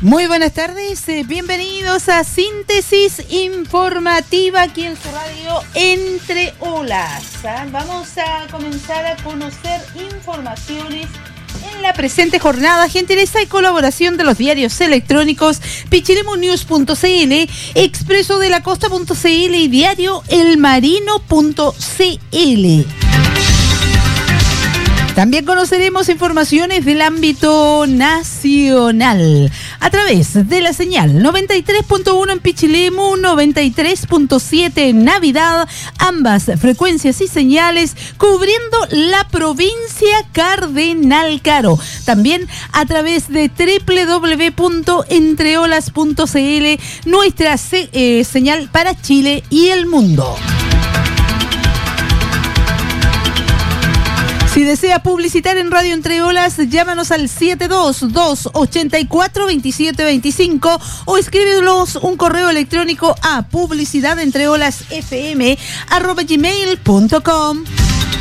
Muy buenas tardes, bienvenidos a Síntesis Informativa aquí en su radio Entre Olas. Vamos a comenzar a conocer informaciones en la presente jornada, gentileza y colaboración de los diarios electrónicos pichilemu-news.cl, Expreso de la Costa.cl y diario elmarino.cl. También conoceremos informaciones del ámbito nacional a través de la señal 93.1 en Pichilemu, 93.7 en Navidad, ambas frecuencias y señales cubriendo la provincia Cardenal Caro. También a través de www.entreolas.cl, nuestra señal para Chile y el mundo. Si desea publicitar en Radio Entre Olas, llámanos al 722-84-2725 o escríbenos un correo electrónico a publicidadentreolasfm@gmail.com.